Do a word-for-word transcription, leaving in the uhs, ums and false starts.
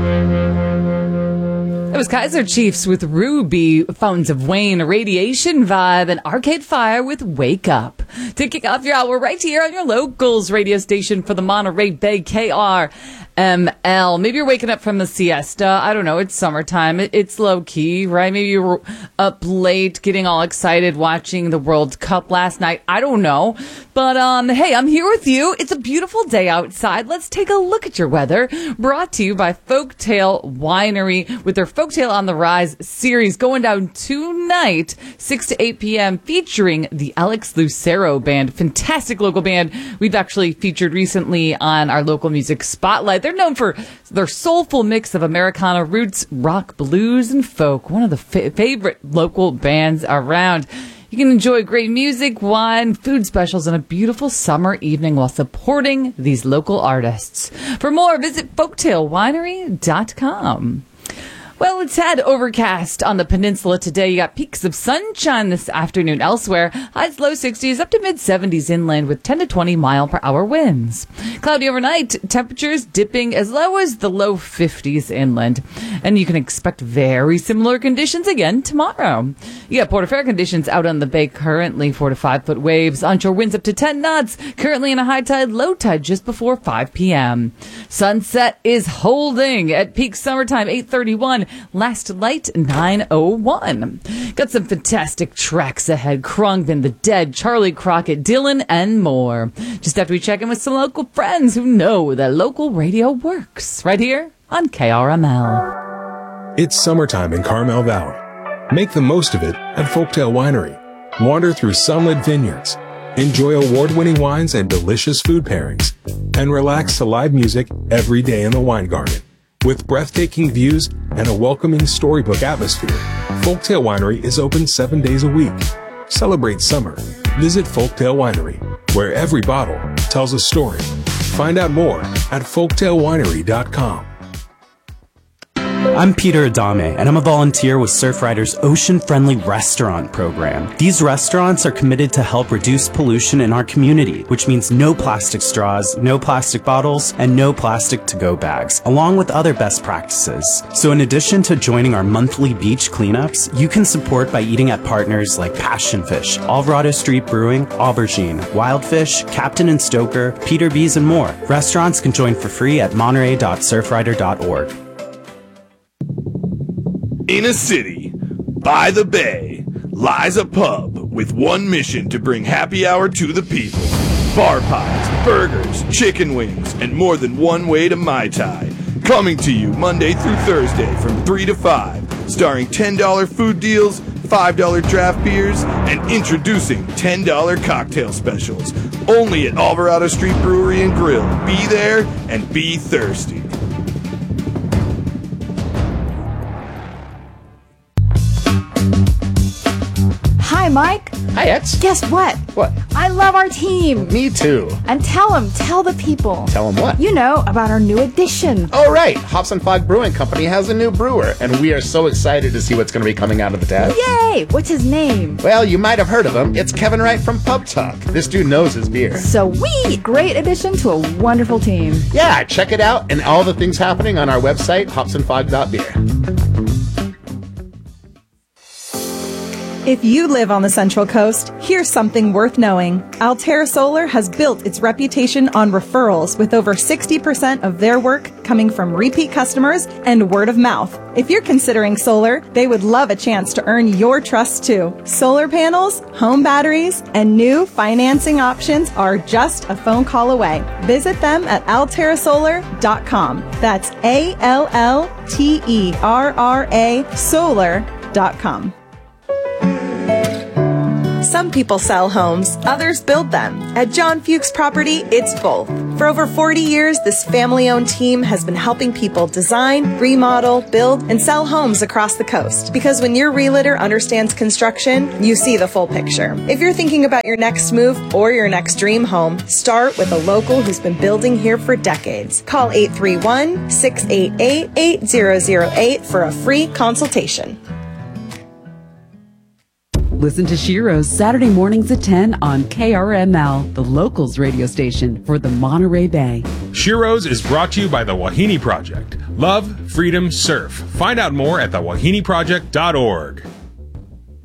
It was Kaiser Chiefs with Ruby, Fountains of Wayne, Radiation Vibe, and Arcade Fire with Wake Up. To kick off your hour right here on your locals radio station for the Monterey Bay, K R M L. Maybe you're waking up from the siesta. I don't know. It's summertime. It, it's low key, right? Maybe you were up late getting all excited watching the World Cup last night. I don't know. But, um, hey, I'm here with you. It's a beautiful day outside. Let's take a look at your weather. Brought to you by Folktale Winery with their Folktale on the Rise series going down tonight, six to eight p.m., featuring the Alex Lucero Band. Fantastic local band we've actually featured recently on our local music spotlight. They're known for their soulful mix of Americana roots, rock, blues, and folk. One of the fa- favorite local bands around. You can enjoy great music, wine, food specials, and a beautiful summer evening while supporting these local artists. For more, visit folktale winery dot com. Well, it's had overcast on the peninsula today. You got peaks of sunshine this afternoon elsewhere. Highs low sixties up to mid seventies inland with ten to twenty mile per hour winds. Cloudy overnight, temperatures dipping as low as the low fifties inland. And you can expect very similar conditions again tomorrow. You got Port of Fair conditions out on the bay currently, four to five foot waves. Onshore winds up to ten knots. Currently in a high tide, low tide just before five p.m. Sunset is holding at peak summertime, eight thirty-one. Last light, nine oh one. Got some fantastic tracks ahead. Khruangbin, The Dead, Charlie Crockett, Dylan, and more. Just after we check in with some local friends who know that local radio works. Right here on K R M L. It's summertime in Carmel Valley. Make the most of it at Folktale Winery. Wander through sunlit vineyards. Enjoy award-winning wines and delicious food pairings. And relax to live music every day in the wine garden. With breathtaking views and a welcoming storybook atmosphere, Folktale Winery is open seven days a week. Celebrate summer. Visit Folktale Winery, where every bottle tells a story. Find out more at folktale winery dot com. I'm Peter Adame, and I'm a volunteer with Surfrider's Ocean-Friendly Restaurant program. These restaurants are committed to help reduce pollution in our community, which means no plastic straws, no plastic bottles, and no plastic to-go bags, along with other best practices. So in addition to joining our monthly beach cleanups, you can support by eating at partners like Passion Fish, Alvarado Street Brewing, Aubergine, Wildfish, Captain and Stoker, Peter B's, and more. Restaurants can join for free at monterey dot surfrider dot org. In a city, by the bay, lies a pub with one mission to bring happy hour to the people. Bar pies, burgers, chicken wings, and more than one way to Mai Tai. Coming to you Monday through Thursday from three to five, starring ten dollar food deals, five dollar draft beers, and introducing ten dollar cocktail specials. Only at Alvarado Street Brewery and Grill. Be there and be thirsty. Hi, Mike. Hi, X. Guess what? What? I love our team. Me too. And tell them, tell the people. Tell them what? You know, about our new addition. Oh, right. Hops and Fog Brewing Company has a new brewer, and we are so excited to see what's going to be coming out of the tap. Yay! What's his name? Well, you might have heard of him. It's Kevin Wright from Pub Talk. This dude knows his beer. Sweet! Great addition to a wonderful team. Yeah, check it out and all the things happening on our website, hops and fog dot beer. If you live on the Central Coast, here's something worth knowing. Altera Solar has built its reputation on referrals, with over sixty percent of their work coming from repeat customers and word of mouth. If you're considering solar, they would love a chance to earn your trust too. Solar panels, home batteries, and new financing options are just a phone call away. Visit them at altera solar dot com. That's A L L T E R R A solar dot com. Some people sell homes, others build them. At John Fuchs Property, it's both. For over forty years, this family-owned team has been helping people design, remodel, build, and sell homes across the coast. Because when your realtor understands construction, you see the full picture. If you're thinking about your next move or your next dream home, start with a local who's been building here for decades. Call eight three one, six eight eight, eight zero zero eight for a free consultation. Listen to Shiro's Saturday mornings at ten on K R M L, the locals radio station for the Monterey Bay. Shiro's is brought to you by the Wahine Project, Love, freedom, surf. Find out more at the wahine project dot org.